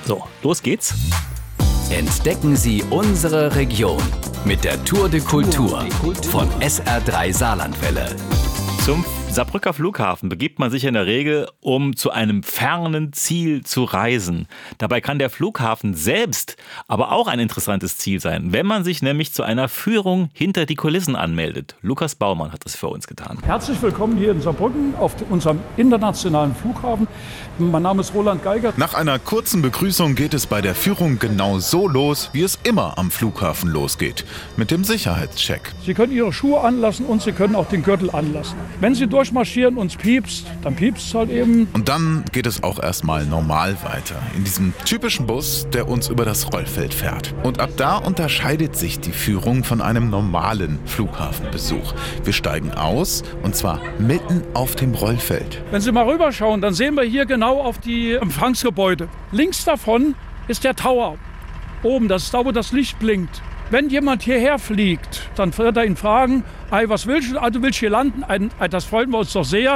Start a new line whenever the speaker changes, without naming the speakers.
So, los geht's.
Entdecken Sie unsere Region mit der Tour de Kultur von SR3 Saarlandwelle.
Zum Saarbrücker Flughafen begibt man sich in der Regel, um zu einem fernen Ziel zu reisen. Dabei kann der Flughafen selbst aber auch ein interessantes Ziel sein, wenn man sich nämlich zu einer Führung hinter die Kulissen anmeldet. Lukas Baumann hat das für uns getan.
Herzlich willkommen hier in Saarbrücken auf unserem internationalen Flughafen. Mein Name ist Roland Geiger.
Nach einer kurzen Begrüßung geht es bei der Führung genau so los, wie es immer am Flughafen losgeht, mit dem Sicherheitscheck.
Sie können Ihre Schuhe anlassen und Sie können auch den Gürtel anlassen. Wenn Sie durchmarschieren und es piepst, dann piepst es halt eben.
Und dann geht es auch erstmal normal weiter, in diesem typischen Bus, der uns über das Rollfeld fährt. Und ab da unterscheidet sich die Führung von einem normalen Flughafenbesuch. Wir steigen aus, und zwar mitten auf dem Rollfeld.
Wenn Sie mal rüberschauen, dann sehen wir hier genau auf die Empfangsgebäude. Links davon ist der Tower. Oben, das ist da, wo das Licht blinkt. Wenn jemand hierher fliegt, dann wird er ihn fragen, was willst du? Du willst hier landen? Das freuen wir uns doch sehr.